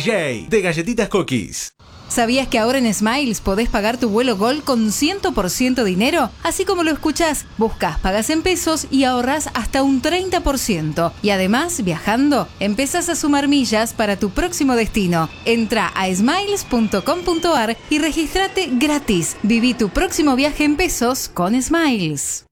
DJ de Galletitas Cookies. ¿Sabías que ahora en Smiles podés pagar tu vuelo Gol con 100% dinero? Así como lo escuchás, buscas, pagas en pesos y ahorrás hasta un 30%. Y además, viajando, empezás a sumar millas para tu próximo destino. Entra a smiles.com.ar y regístrate gratis. Viví tu próximo viaje en pesos con Smiles.